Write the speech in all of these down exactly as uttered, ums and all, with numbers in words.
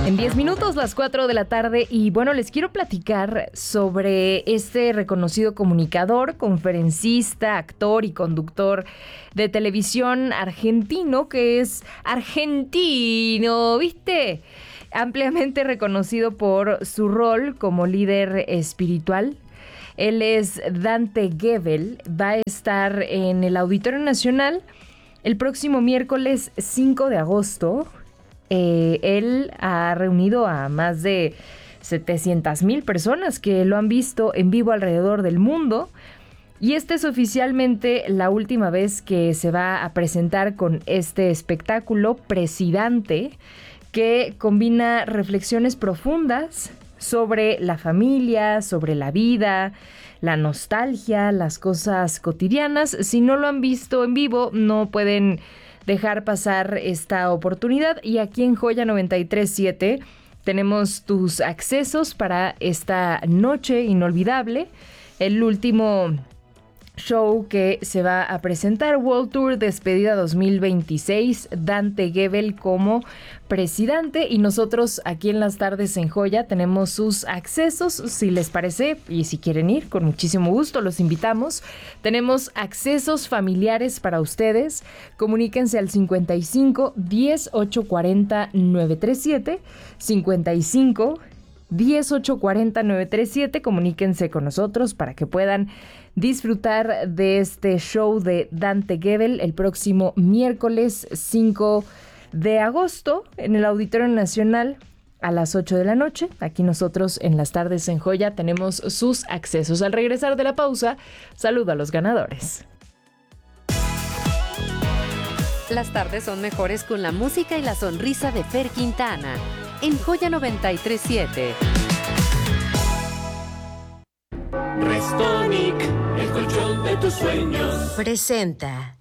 En diez minutos, las cuatro de la tarde, y bueno, les quiero platicar sobre este reconocido comunicador, conferencista, actor y conductor de televisión argentino, que es argentino, ¿viste? Ampliamente reconocido por su rol como líder espiritual. Él es Dante Gebel, va a estar en el Auditorio Nacional el próximo miércoles cinco de agosto. Eh, él ha reunido a más de setecientas mil personas que lo han visto en vivo alrededor del mundo, y esta es oficialmente la última vez que se va a presentar con este espectáculo Presidente, que combina reflexiones profundas sobre la familia, sobre la vida, la nostalgia, las cosas cotidianas. Si no lo han visto en vivo, no pueden dejar pasar esta oportunidad, y aquí en Joya noventa y tres punto siete tenemos tus accesos para esta noche inolvidable, el último show que se va a presentar, World Tour Despedida dos mil veintiséis, Dante Gebel como presidente, y nosotros aquí en las tardes en Joya tenemos sus accesos, si les parece, y si quieren ir, con muchísimo gusto los invitamos. Tenemos accesos familiares para ustedes. Comuníquense al cincuenta y cinco, diez, ocho cuarenta, nueve treinta y siete, cincuenta y cinco, diez, ocho cuarenta, nueve treinta y siete. Comuníquense con nosotros para que puedan disfrutar de este show de Dante Gebel el próximo miércoles cinco de agosto en el Auditorio Nacional a las ocho de la noche. Aquí nosotros en las tardes en Joya tenemos sus accesos. Al regresar de la pausa, saludo a los ganadores. Las tardes son mejores con la música y la sonrisa de Fer Quintana en Joya noventa y tres punto siete. Restonic, el colchón de tus sueños, presenta.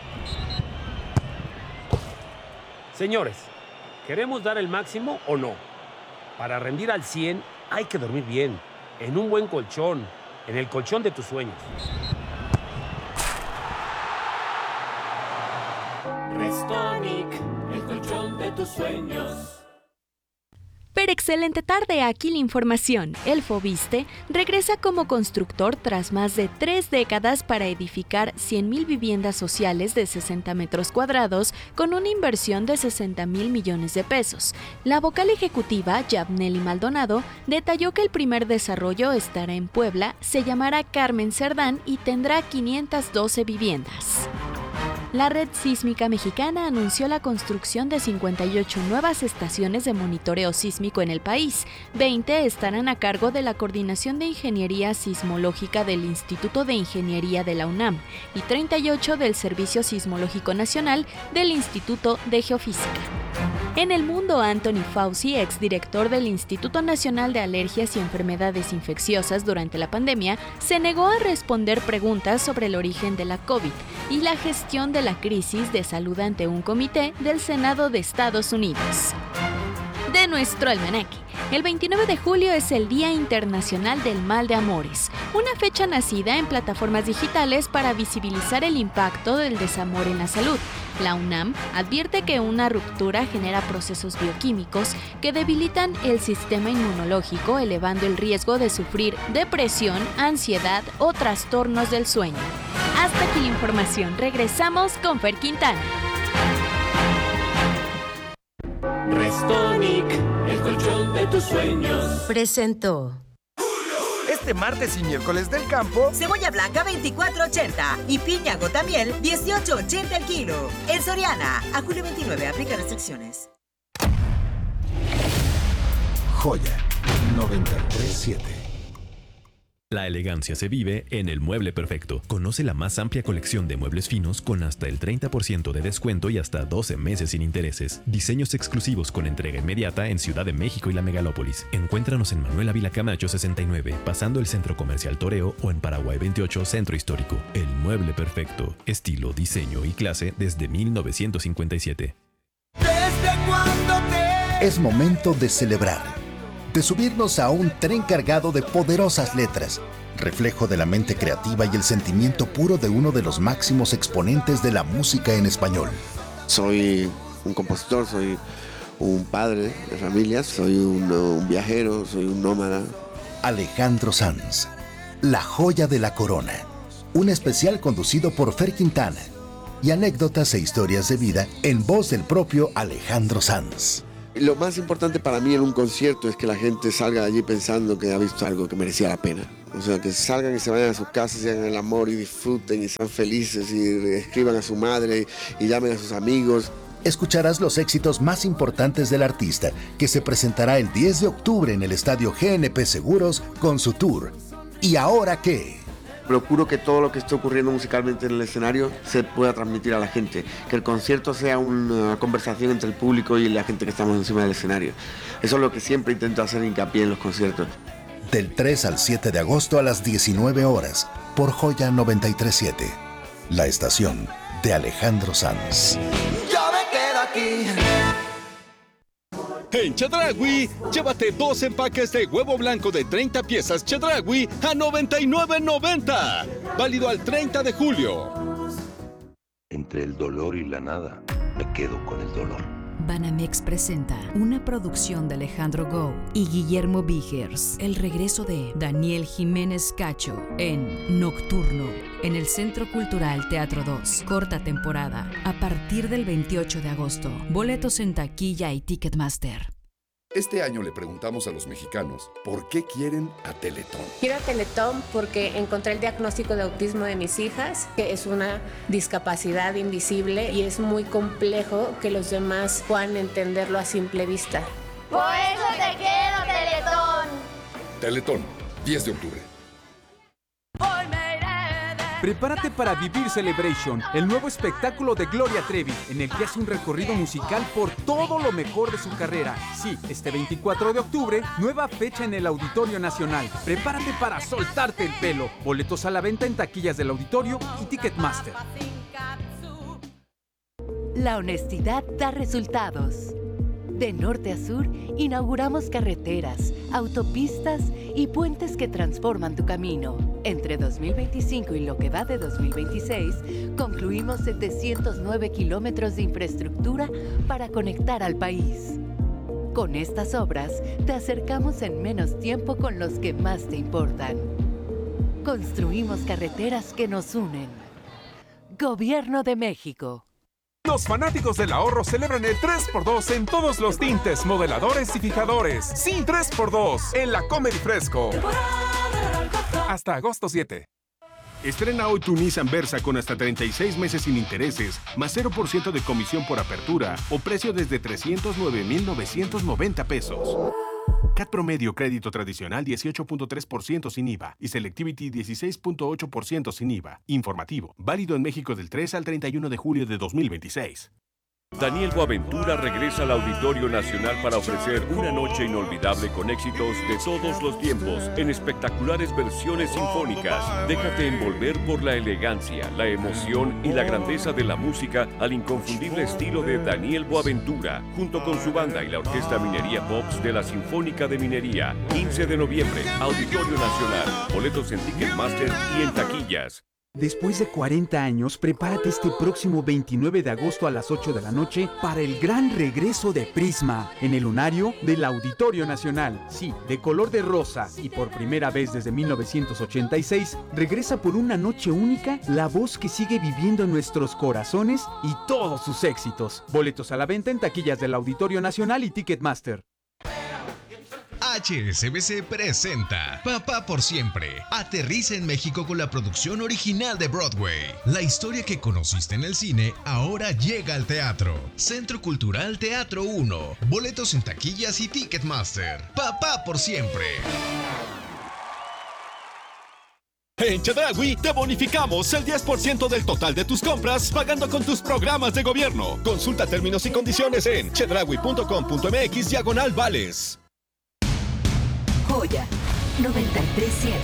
Señores, ¿queremos dar el máximo o no? Para rendir al cien hay que dormir bien, en un buen colchón, en el colchón de tus sueños. Restonic, el colchón de tus sueños. Pero excelente tarde, aquí la información. El Fobiste regresa como constructor tras más de tres décadas para edificar cien mil viviendas sociales de sesenta metros cuadrados con una inversión de sesenta mil millones de pesos. La vocal ejecutiva, Yabneli Maldonado, detalló que el primer desarrollo estará en Puebla, se llamará Carmen Cerdán y tendrá quinientas doce viviendas. La Red Sísmica Mexicana anunció la construcción de cincuenta y ocho nuevas estaciones de monitoreo sísmico en el país. veinte estarán a cargo de la Coordinación de Ingeniería Sismológica del Instituto de Ingeniería de la UNAM y treinta y ocho del Servicio Sismológico Nacional del Instituto de Geofísica. En el mundo, Anthony Fauci, exdirector del Instituto Nacional de Alergias y Enfermedades Infecciosas durante la pandemia, se negó a responder preguntas sobre el origen de la COVID y la gestión de la crisis de salud ante un comité del Senado de Estados Unidos. De nuestro almanaque, el veintinueve de julio es el Día Internacional del Mal de Amores, una fecha nacida en plataformas digitales para visibilizar el impacto del desamor en la salud. La UNAM advierte que una ruptura genera procesos bioquímicos que debilitan el sistema inmunológico, elevando el riesgo de sufrir depresión, ansiedad o trastornos del sueño. Hasta aquí la información. Regresamos con Fer Quintana. Restonic, el colchón de tus sueños, Presentó. Este martes y miércoles del campo, cebolla blanca veinticuatro ochenta y piña gotamiel dieciocho ochenta el kilo. En Soriana, a julio veintinueve, aplica restricciones. Joya noventa y tres punto siete. La elegancia se vive en El Mueble Perfecto. Conoce la más amplia colección de muebles finos con hasta el treinta por ciento de descuento y hasta doce meses sin intereses. Diseños exclusivos con entrega inmediata en Ciudad de México y la Megalópolis. Encuéntranos en Manuel Ávila Camacho sesenta y nueve, pasando el Centro Comercial Toreo, o en Paraguay veintiocho, Centro Histórico. El Mueble Perfecto. Estilo, diseño y clase desde mil novecientos cincuenta y siete. ¿desde cuándo te... Es momento de celebrar, de subirnos a un tren cargado de poderosas letras, reflejo de la mente creativa y el sentimiento puro de uno de los máximos exponentes de la música en español. Soy un compositor, soy un padre de familia, soy un, un viajero, soy un nómada. Alejandro Sanz, la joya de la corona. Un especial conducido por Fer Quintana. Y anécdotas e historias de vida en voz del propio Alejandro Sanz. Lo más importante para mí en un concierto es que la gente salga de allí pensando que ha visto algo que merecía la pena. O sea, que salgan y se vayan a sus casas y hagan el amor y disfruten y sean felices y escriban a su madre y llamen a sus amigos. Escucharás los éxitos más importantes del artista, que se presentará el diez de octubre en el estadio G N P Seguros con su tour. ¿Y ahora qué? Procuro que todo lo que esté ocurriendo musicalmente en el escenario se pueda transmitir a la gente, que el concierto sea una conversación entre el público y la gente que estamos encima del escenario. Eso es lo que siempre intento hacer hincapié en los conciertos. Del tres al siete de agosto a las diecinueve horas, por Joya noventa y tres siete, la estación de Alejandro Sanz. Yo me quedo aquí. En Chedraui, llévate dos empaques de huevo blanco de treinta piezas Chedraui a noventa y nueve noventa. Válido al treinta de julio. Entre el dolor y la nada, me quedo con el dolor. Banamex presenta una producción de Alejandro Gou y Guillermo Vigers. El regreso de Daniel Jiménez Cacho en Nocturno, en el Centro Cultural Teatro dos. Corta temporada, a partir del veintiocho de agosto. Boletos en taquilla y Ticketmaster. Este año le preguntamos a los mexicanos por qué quieren a Teletón. Quiero a Teletón porque encontré el diagnóstico de autismo de mis hijas, que es una discapacidad invisible y es muy complejo que los demás puedan entenderlo a simple vista. Por eso te quiero, Teletón. Teletón, diez de octubre. Prepárate para vivir Celebration, el nuevo espectáculo de Gloria Trevi, en el que hace un recorrido musical por todo lo mejor de su carrera. Sí, este veinticuatro de octubre, nueva fecha en el Auditorio Nacional. Prepárate para soltarte el pelo. Boletos a la venta en taquillas del auditorio y Ticketmaster. La honestidad da resultados. De norte a sur, inauguramos carreteras, autopistas y puentes que transforman tu camino. Entre dos mil veinticinco y lo que va de dos mil veintiséis, concluimos setecientos nueve kilómetros de infraestructura para conectar al país. Con estas obras, te acercamos en menos tiempo con los que más te importan. Construimos carreteras que nos unen. Gobierno de México. Los fanáticos del ahorro celebran el tres por dos en todos los tintes, modeladores y fijadores. Sí, tres por dos en la Comedy Fresco. Hasta agosto siete. Estrena hoy tu Nissan Versa con hasta treinta y seis meses sin intereses, más cero por ciento de comisión por apertura o precio desde trescientos nueve mil novecientos noventa pesos. C A T promedio crédito tradicional dieciocho punto tres por ciento sin I V A y Selectivity dieciséis punto ocho por ciento sin I V A. Informativo. Válido en México del tres al treinta y uno de julio de dos mil veintiséis. Daniel Boaventura regresa al Auditorio Nacional para ofrecer una noche inolvidable con éxitos de todos los tiempos en espectaculares versiones sinfónicas. Déjate envolver por la elegancia, la emoción y la grandeza de la música al inconfundible estilo de Daniel Boaventura, junto con su banda y la Orquesta Minería Pops de la Sinfónica de Minería. quince de noviembre, Auditorio Nacional. Boletos en Ticketmaster y en taquillas. Después de cuarenta años, prepárate este próximo veintinueve de agosto a las ocho de la noche para el gran regreso de Prisma en el lunario del Auditorio Nacional. Sí, de color de rosa y por primera vez desde mil novecientos ochenta y seis, regresa por una noche única la voz que sigue viviendo en nuestros corazones y todos sus éxitos. Boletos a la venta en taquillas del Auditorio Nacional y Ticketmaster. H S B C presenta Papá por Siempre. Aterriza en México con la producción original de Broadway. La historia que conociste en el cine ahora llega al teatro. Centro Cultural Teatro uno. Boletos en taquillas y Ticketmaster. Papá por Siempre. En Chedraui te bonificamos el diez por ciento del total de tus compras pagando con tus programas de gobierno. Consulta términos y condiciones en chedraui punto com punto m x diagonal vales. Joya noventa y tres siete.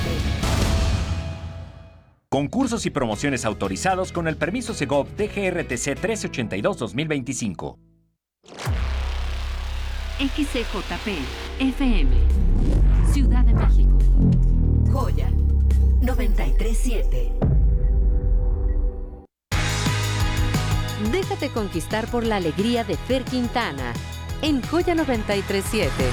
Concursos y promociones autorizados con el permiso Segov T G R T C trece ochenta y dos dos mil veinticinco. X C J P F M Ciudad de México. Joya noventa y tres siete. Déjate conquistar por la alegría de Fer Quintana. en Joya noventa y tres punto siete.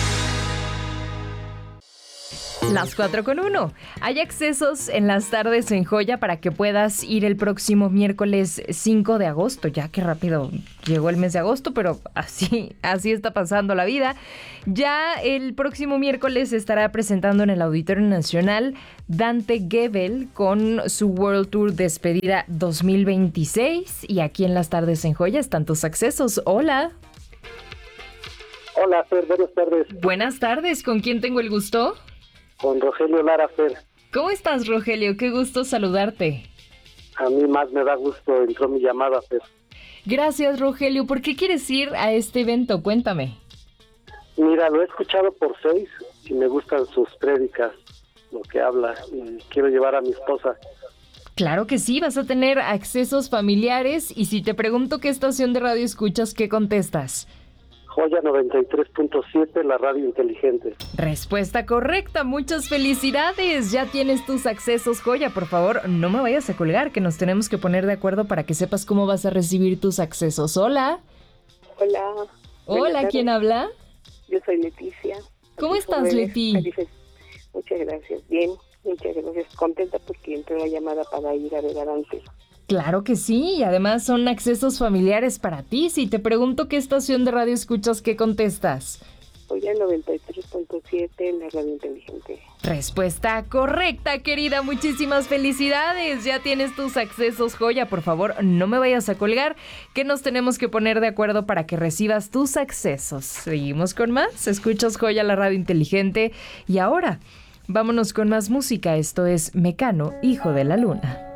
Las cuatro con uno. Hay accesos en las tardes en Joya para que puedas ir el próximo miércoles cinco de agosto. Ya que rápido llegó el mes de agosto, pero así, así está pasando la vida. Ya el próximo miércoles se estará presentando en el Auditorio Nacional Dante Gebel con su World Tour Despedida dos mil veintiséis. Y aquí en las tardes en Joya están tus accesos. Hola. Hola, Fer. Buenas tardes. Buenas tardes. ¿Con quién tengo el gusto? Con Rogelio Lara, Fer. ¿Cómo estás, Rogelio? Qué gusto saludarte. A mí más me da gusto, entró mi llamada, Fer. Gracias, Rogelio. ¿Por qué quieres ir a este evento? Cuéntame. Mira, lo he escuchado por seis y me gustan sus prédicas, lo que habla, y quiero llevar a mi esposa. Claro que sí, vas a tener accesos familiares y si te pregunto qué estación de radio escuchas, ¿qué contestas? Joya noventa y tres punto siete, la radio inteligente. Respuesta correcta, muchas felicidades. Ya tienes tus accesos, Joya. Por favor, no me vayas a colgar, que nos tenemos que poner de acuerdo para que sepas cómo vas a recibir tus accesos. Hola. Hola. Hola, ¿quién habla? Yo soy Leticia. ¿Cómo estás, Leti? Muchas gracias. Bien, muchas gracias. Contenta porque entró la llamada para ir a ver a Dante. Claro que sí, y además son accesos familiares para ti. Si te pregunto qué estación de radio escuchas, ¿qué contestas? Joya noventa y tres punto siete, la radio inteligente. Respuesta correcta, querida. Muchísimas felicidades. Ya tienes tus accesos, Joya. Por favor, no me vayas a colgar, que nos tenemos que poner de acuerdo para que recibas tus accesos. Seguimos con más. Escuchas Joya, la radio inteligente. Y ahora, vámonos con más música. Esto es Mecano, hijo de la luna.